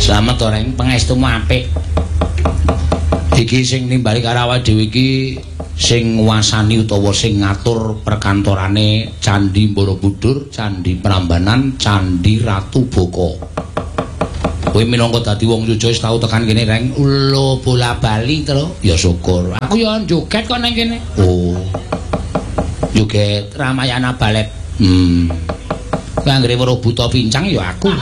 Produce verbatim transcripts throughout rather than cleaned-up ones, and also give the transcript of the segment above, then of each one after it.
Slamet to Reng, pangestumu apik. Iki sing nimbali karo awake dhewe iki sing nguasani utawa sing ngatur perkantorane Candhi Borobudur, Candhi Prambanan, Candhi Ratu Boko. Kowe minangka dadi wong Jogja wis tau tekan kene Reng, ulo bola bali to. Ya syukur. Aku ya joget kok nang kene. Oh. Joget Ramayana Balet. Hmm. Kowe anggere weruh buta pincang ya aku.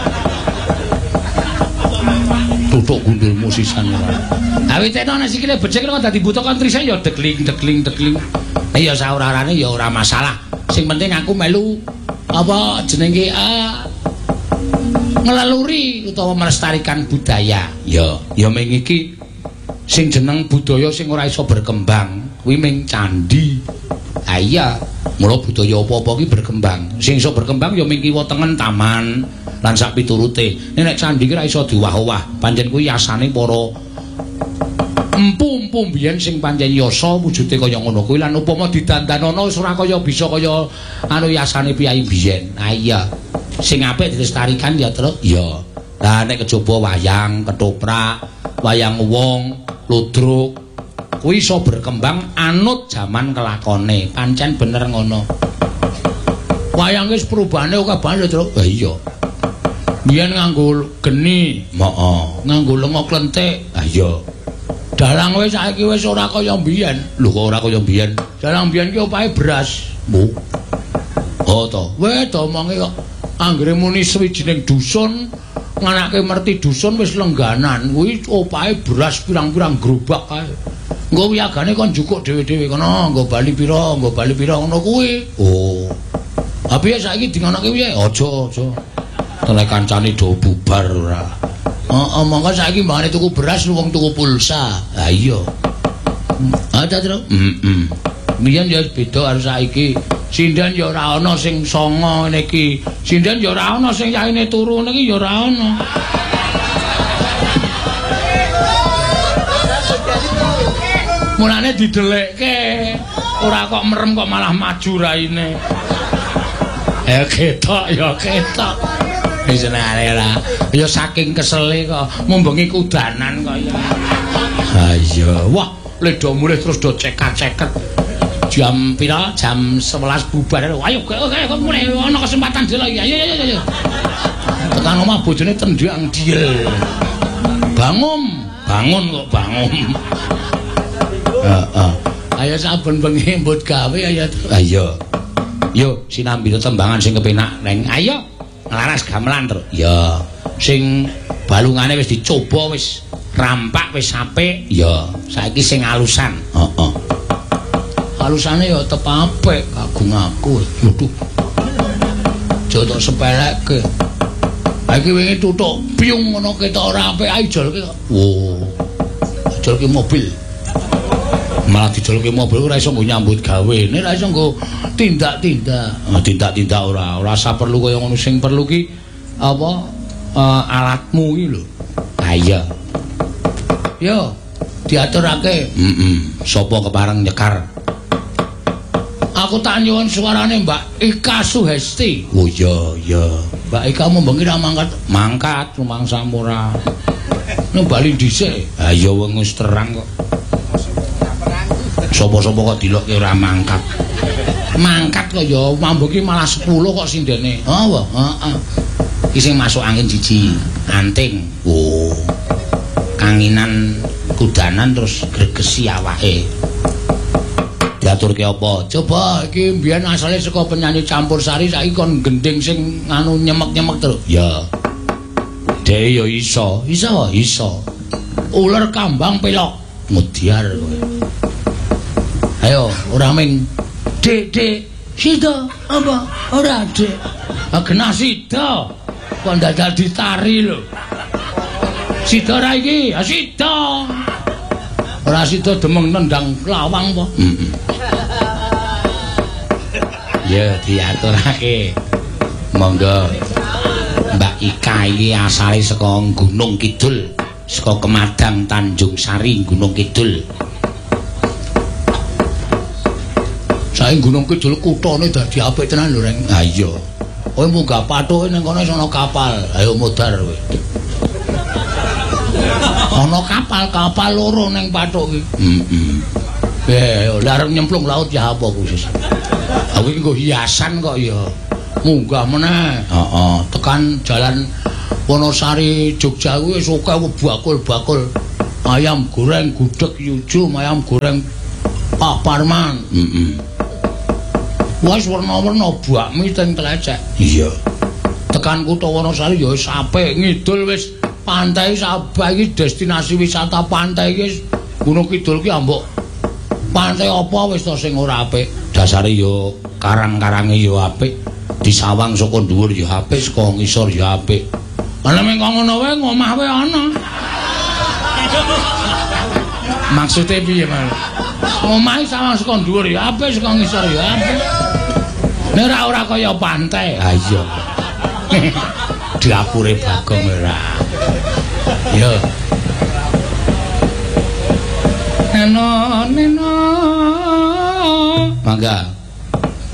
Tutuk gundulmu sisan ora. Awitene ana sikile becik kok dadi buta kontrisen ya degling degling degling. Ya saurarane ya ora masalah. Sing penting aku melu apa jenenge uh, ngelaluri utawa melestarikan budaya. Ya, ya ming iki sing jeneng budaya sing ora iso berkembang kuwi ming candhi. Ha iya, mula budaya apa-apa ki berkembang. Sing iso berkembang ya ming kiwa tengen taman lan sak piturute. Nek candhi ki ora iso diwah-wah. Pancen kuwi yasane para empu-empu biyen sing pancen yasa wujude kaya ngono kuwi lan upama didandanana wis ora kaya bisa kaya anu yasane piyai biyen. Ha iya. Sing apik dilestarikan ya terus ya. Lah nek kejaba wayang, ketoprak, wayang wong, ludruk kuwi iso berkembang anut jaman kelakone. Pancen bener ngono. Wayang wis perubahane akeh banget terus. Ha iya. Biyen nganggo geni, heeh, nganggo lenga klentik. Ha iya. Dalang wis saiki wis ora kaya biyen. Lho kok ora kaya biyen? Dalang biyen ki opahe beras. Bu. Oh to. Weh to omonge kok anggere muni sawijining dusun nganake merti dusun wis lengganan kuwi opahe beras pirang-pirang gerobak kae. Engko wiyagane kon jukuk dhewe-dhewe kono, nggo bali pira, nggo bali pira ngono kuwi. Oh. Tapi saiki dingonake piye? Aja, aja. Tenek kancane do bubar ora. Heeh, monggo saiki mbane tuku beras wong tuku pulsa. Ha iya. Ada terus. Heeh. Biyen ya beda karo saiki. Sinden ya ora ana sing songo ngene iki. Sinden ya ora ana sing yaine turu ngene iki ya ora ana. Mulane didelekke. Ora kok merem kok malah maju raine. Ya ketok ya ketok. Wis nare ora. Ya saking kesele kok mumbengi kudanan kok ya. Ha iya. Wah, ledo mulih terus do cekat-ceket. Jam pira? Jam sebelas bubar. Ayo kok mulai ana kesempatan dhewe lagi. Ayo ayo ayo. Tekan omah bojone tendang diel. Bangun, bangun kok bangun. Heeh. Ayo saben bengi mbut gawe ayo. Ayo. Yo sinambi tembangan sing kepenak neng. Ayo. Nglaras gamelan terus. Ya. Sing balungane wis dicoba wis rampak wis apik. Ya. Saiki sing alusan. Heeh. Alusane ya tep apik kagung aku. Waduh. Aja tok sepelekke. Ha iki wingi tutuk piung ngono ketok ora apik ae jolke. Wo. Jolke mobil. Malah dijolke mobil ora iso nggo nyambut gawe. Nek ora iso nggo tindak-tindak. Oh, tindak-tindak ora. Ora saperlu kaya ngono sing perlu ki apa uh, alatmu iki lho. Ha iya. Yo diaturake. Heeh. Sapa kepareng nyekar? Aku tak nyuwun suarane Mbak Ika Suhesti. Oh iya, iya. Mbak Ika mau bengi ra mangkat, mangkat rumangsa ora. Nang bali dhisik. Ha iya wong wis terang kok. Sopo-sopo kok dilokke ora mangkat. Mangkat kok ya mambu ki malah sepuluh kok sindene. Oh, heeh. Ki sing masuk angin siji, anting. Oh. Kanginan kudanan terus gregesi awake. Diaturke apa? Coba iki mbiyen asale saka penyanyi campursari saiki kon gending sing nganu nyemek-nyemek terus. Ya. Dhewe ya iso, iso, iso. Uler kambang pelok mudiar kowe. Ayo, ora ming Dek, Dek, sida apa? Ora, Dek. Ah kena sida. Kok ndadal ditari lho. Sida ra iki, ah sida. Ora sida demeng nendang lawang apa? Heeh. Ya diaturake. Monggo. Mbak Ika iki asale saka Gunung Kidul, saka Kemadang Tanjung Sari Gunung Kidul. Saiki Gunung Kidul kuthane dadi apik tenan lho, Reng. Ha iya. Kowe munggah pathuke ning kono iso ana kapal. Ayo mudhar kowe. Ana kapal-kapal loro ning pathuk iki. Heeh. Eh, larang nyemplung laut ya apa khusus. Aku iki nggo hiasan kok ya. Munggah meneh. Heeh, tekan jalan Wonosari Jogja kuwi wis akeh bakul-bakul. Ayam goreng gudeg yuju, ayam goreng Pak Parman. Heeh. Wis werna-werna bakmi teng Tlecek. Iya. Tekan kutha Wonosari ya wis apik, ngidul wis pantai Sabah iki destinasi wisata pantai iki Gunung Kidul ki ambok pantai apa wis to sing ora apik. Dasare ya karang-karange ya apik, disawang saka dhuwur ya apik, saka ngisor ya apik. Ana mengko ngono wae ngomah wae ana. Maksude piye, Mas? Ngomah sawang saka dhuwur ya apik, saka ngisor ya apik. Nek ora ora kaya pantai. Ha iya. Dapure Bagong ora. Ya. Neno neno. Mangga.